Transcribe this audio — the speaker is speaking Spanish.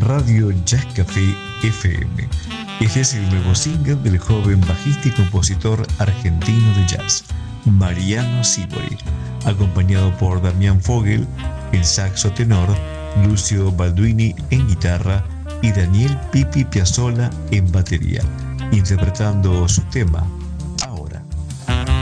Radio Jazz Café FM. Este es el nuevo single del joven bajista y compositor argentino de jazz, Mariano Sibori, acompañado por Damián Fogel en saxo tenor, Lucio Balduini en guitarra y Daniel Pipi Piazzolla en batería, interpretando su tema